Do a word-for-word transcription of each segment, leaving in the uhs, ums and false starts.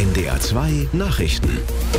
N D R zwei Nachrichten.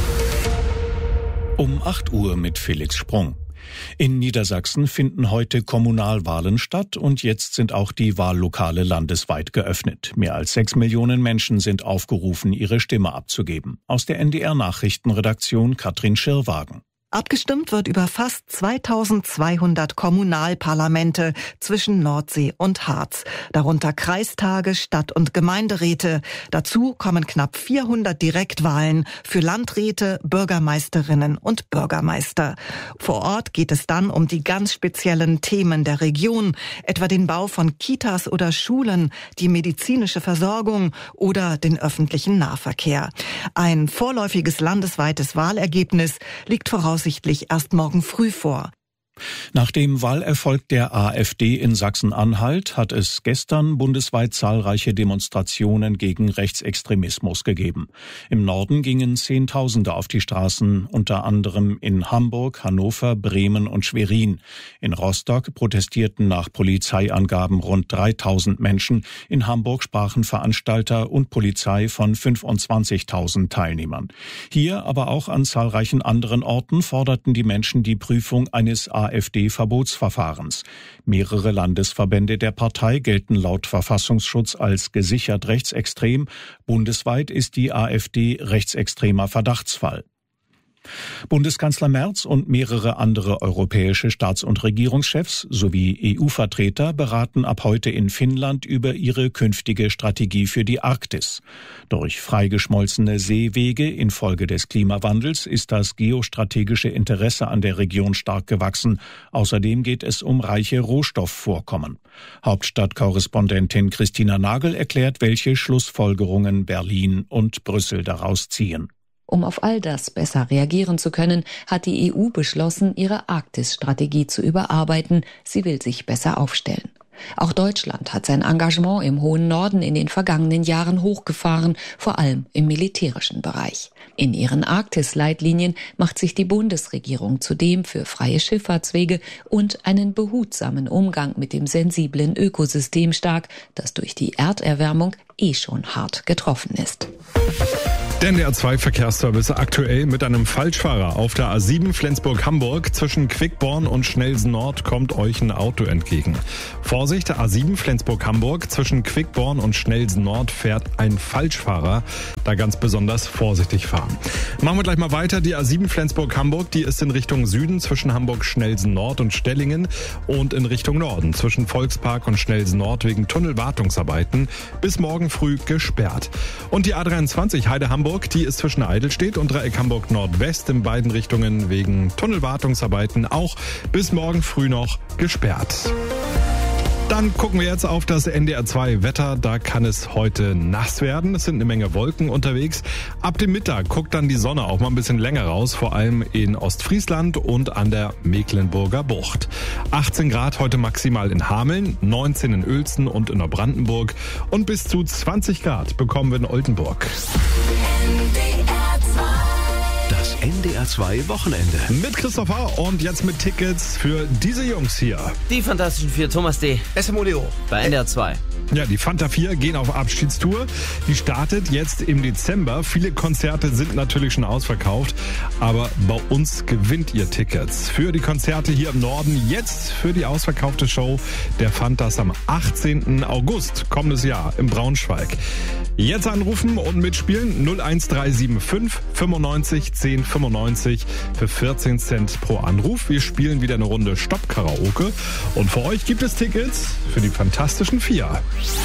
Um acht Uhr mit Felix Sprung. In Niedersachsen finden heute Kommunalwahlen statt und jetzt sind auch die Wahllokale landesweit geöffnet. Mehr als sechs Millionen Menschen sind aufgerufen, ihre Stimme abzugeben. Aus der N D R-Nachrichtenredaktion Katrin Schirrwagen. Abgestimmt wird über fast zweitausendzweihundert Kommunalparlamente zwischen Nordsee und Harz. Darunter Kreistage, Stadt- und Gemeinderäte. Dazu kommen knapp vierhundert Direktwahlen für Landräte, Bürgermeisterinnen und Bürgermeister. Vor Ort geht es dann um die ganz speziellen Themen der Region, etwa den Bau von Kitas oder Schulen, die medizinische Versorgung oder den öffentlichen Nahverkehr. Ein vorläufiges landesweites Wahlergebnis liegt voraus voraussichtlich erst morgen früh vor. Nach dem Wahlerfolg der AfD in Sachsen-Anhalt hat es gestern bundesweit zahlreiche Demonstrationen gegen Rechtsextremismus gegeben. Im Norden gingen Zehntausende auf die Straßen, unter anderem in Hamburg, Hannover, Bremen und Schwerin. In Rostock protestierten nach Polizeiangaben rund dreitausend Menschen. In Hamburg sprachen Veranstalter und Polizei von fünfundzwanzigtausend Teilnehmern. Hier, aber auch an zahlreichen anderen Orten forderten die Menschen die Prüfung eines AfD-Verbotsverfahrens. Mehrere Landesverbände der Partei gelten laut Verfassungsschutz als gesichert rechtsextrem. Bundesweit ist die AfD rechtsextremer Verdachtsfall. Bundeskanzler Merz und mehrere andere europäische Staats- und Regierungschefs sowie E U-Vertreter beraten ab heute in Finnland über ihre künftige Strategie für die Arktis. Durch freigeschmolzene Seewege infolge des Klimawandels ist das geostrategische Interesse an der Region stark gewachsen. Außerdem geht es um reiche Rohstoffvorkommen. Hauptstadtkorrespondentin Christina Nagel erklärt, welche Schlussfolgerungen Berlin und Brüssel daraus ziehen. Um auf all das besser reagieren zu können, hat die E U beschlossen, ihre Arktis-Strategie zu überarbeiten. Sie will sich besser aufstellen. Auch Deutschland hat sein Engagement im hohen Norden in den vergangenen Jahren hochgefahren, vor allem im militärischen Bereich. In ihren Arktis-Leitlinien macht sich die Bundesregierung zudem für freie Schifffahrtswege und einen behutsamen Umgang mit dem sensiblen Ökosystem stark, das durch die Erderwärmung eh schon hart getroffen ist. Der N D R zwei Verkehrsservice aktuell mit einem Falschfahrer auf der A sieben Flensburg-Hamburg. Zwischen Quickborn und Schnelsen Nord kommt euch ein Auto entgegen. Vorsicht, der A sieben Flensburg-Hamburg. Zwischen Quickborn und Schnelsen Nord fährt ein Falschfahrer. Da ganz besonders vorsichtig fahren. Machen wir gleich mal weiter. Die A sieben Flensburg-Hamburg, die ist in Richtung Süden zwischen Hamburg-Schnelsen Nord und Stellingen und in Richtung Norden zwischen Volkspark und Schnelsen Nord wegen Tunnelwartungsarbeiten bis morgen früh gesperrt. Und die A dreiundzwanzig Heide-Hamburg, die ist zwischen Eidelstedt und Dreieck Hamburg Nordwest in beiden Richtungen wegen Tunnelwartungsarbeiten auch bis morgen früh noch gesperrt. Dann gucken wir jetzt auf das N D R zwei Wetter. Da kann es heute nass werden. Es sind eine Menge Wolken unterwegs. Ab dem Mittag guckt dann die Sonne auch mal ein bisschen länger raus, vor allem in Ostfriesland und an der Mecklenburger Bucht. achtzehn Grad heute maximal in Hameln, neunzehn in Uelzen und in Neubrandenburg und bis zu zwanzig Grad bekommen wir in Oldenburg. Das N D R zwei Wochenende. Mit Christopher und jetzt mit Tickets für diese Jungs hier. Die Fantastischen Vier, Thomas D. S M O D O. Bei N D R zwei. Ja, die Fanta vier gehen auf Abschiedstour. Die startet jetzt im Dezember. Viele Konzerte sind natürlich schon ausverkauft, aber bei uns gewinnt ihr Tickets für die Konzerte hier im Norden. Jetzt für die ausverkaufte Show der Fantas am achtzehnten August kommendes Jahr in Braunschweig. Jetzt anrufen und mitspielen null eins drei sieben fünf fünfundneunzig zehn fünfundneunzig für vierzehn Cent pro Anruf. Wir spielen wieder eine Runde Stopp-Karaoke und für euch gibt es Tickets für die Fantastischen Vier.